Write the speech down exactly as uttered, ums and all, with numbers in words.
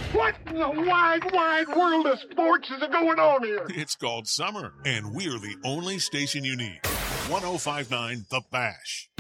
What in the wide, wide world of sports is going on here? It's called summer, and we're the only station you need. one oh five point nine The Bash.